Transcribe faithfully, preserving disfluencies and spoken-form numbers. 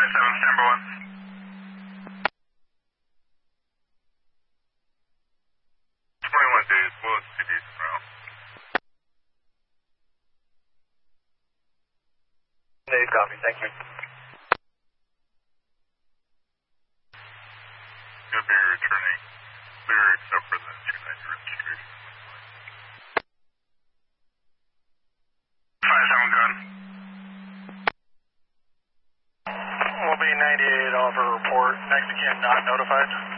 five seven, number one. twenty-one days, well, it's two days tomorrow. Days, copy, thank you. You'll be returning clear except for the two ninety registration. five seven, gun. We'll be ninety-eight off a report. Mexican not notified.